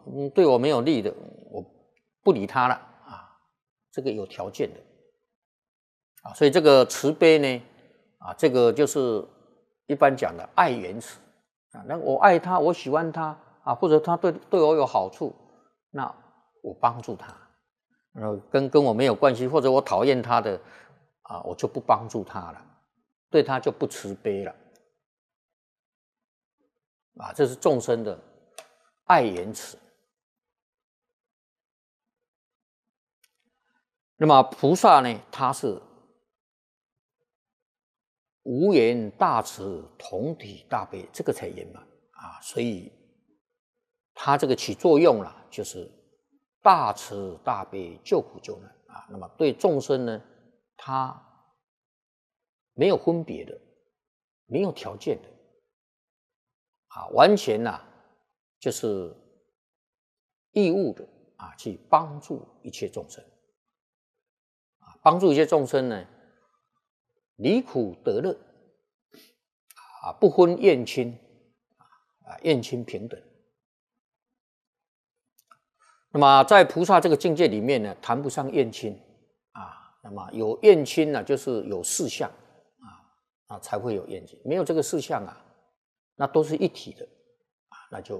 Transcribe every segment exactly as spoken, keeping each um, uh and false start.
嗯，对我没有利的，我不理他了啊，这个有条件的啊，所以这个慈悲呢，啊，这个就是一般讲的爱缘慈啊。那我爱他，我喜欢他啊，或者他对对我有好处，那我帮助他，然后跟跟我没有关系，或者我讨厌他的啊，我就不帮助他了，对他就不慈悲了啊。这是众生的爱缘慈。那么菩萨呢，他是无缘大慈，同体大悲，这个才圆满啊。所以他这个起作用了，就是大慈大悲，救苦救难啊。那么对众生呢，他没有分别的，没有条件的啊，完全呐、啊、就是义务的啊，去帮助一切众生啊，帮助一切众生呢，离苦得乐啊，不分厌亲啊，厌亲平等。那么在菩萨这个境界里面呢，谈不上厌亲啊。那么有厌亲呢，就是有事相啊啊才会有厌亲，没有这个事相啊，那都是一体的啊，那就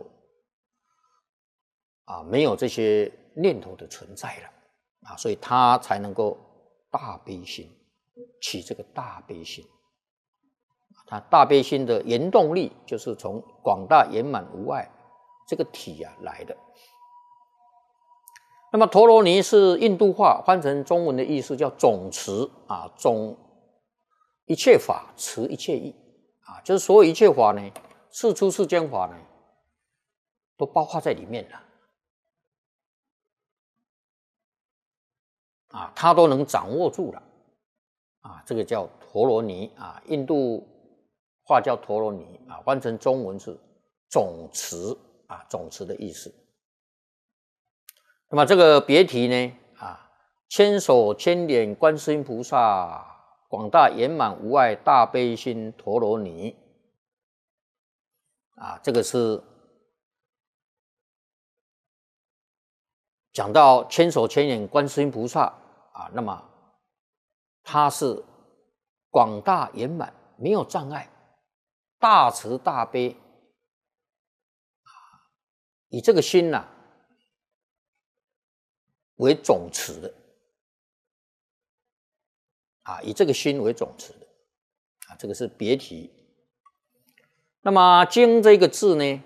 啊没有这些念头的存在了啊，所以他才能够大悲心，起这个大悲心。他大悲心的原动力就是从广大圆满无碍这个体啊来的。那么陀罗尼是印度话，翻成中文的意思叫总持啊，总一切法，持一切义啊，就是所有一切法呢，世出世间法呢，都包括在里面了啊，他都能掌握住了啊，这个叫陀罗尼啊，印度话叫陀罗尼啊，翻成中文是总持啊，总持的意思。那么这个别题呢啊，千手千眼观世音菩萨，广大圆满无碍大悲心陀罗尼啊，这个是讲到千手千眼观世音菩萨啊，那么他是广大圆满，没有障碍，大慈大悲啊，以这个心呐、啊、为总持的啊，以这个心为总持的啊，这个是别题。那么经这个字呢，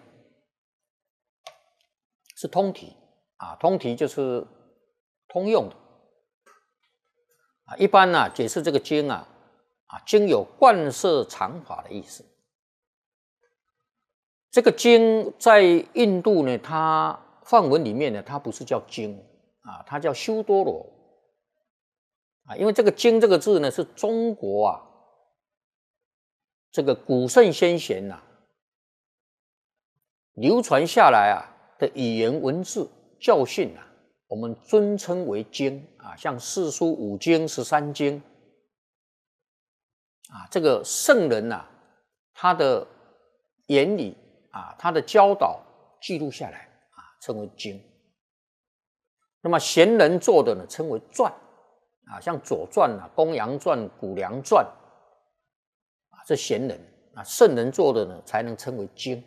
是通体啊，通体就是通用的啊。一般呢、啊、解释这个经啊，啊经有贯摄常法的意思。这个经在印度呢，它梵文里面呢，它不是叫经啊，它叫修多罗啊。因为这个经这个字呢，是中国啊这个古圣先贤呐、啊、流传下来啊的语言文字教训啊，我们尊称为经啊，像四书五经、十三经啊，这个圣人呐、啊，他的言语啊，他的教导记录下来啊，称为经。那么贤人做的呢，称为传啊，像《左传》啊、《公羊传》、《谷梁传》啊，这贤人啊，圣人做的呢，才能称为经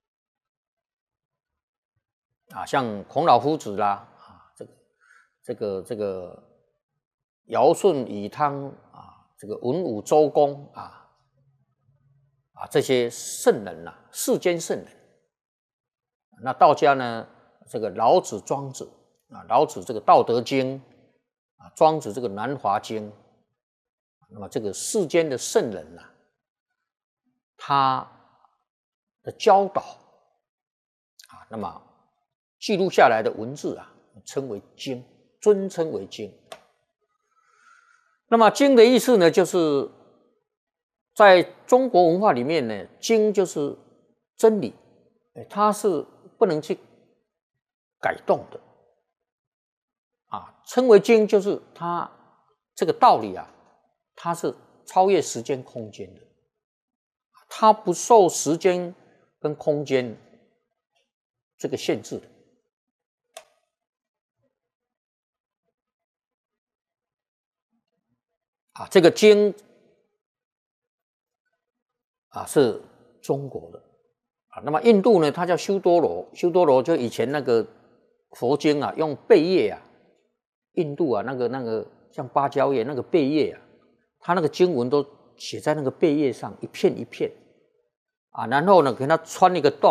啊，像孔老夫子啦啊，这个这个这个尧舜禹汤啊，这个文武周公啊。啊，这些圣人呐、啊，世间圣人。那道家呢，这个老子、庄子啊，老子这个《道德经》啊，庄子这个《南华经》。那么这个世间的圣人呐、啊，他的教导啊，那么记录下来的文字啊，称为经，尊称为经。那么经的意思呢，就是在中国文化里面呢，经就是真理，它是不能去改动的啊。称为经，就是它这个道理啊，它是超越时间空间的，它不受时间跟空间这个限制的啊，这个经啊是中国的啊，那么印度呢，它叫修多罗，修多罗就以前那个佛经啊，用贝叶啊，印度啊那个那个像芭蕉叶那个贝叶啊，它那个经文都写在那个贝叶上，一片一片啊，然后呢给它穿一个洞。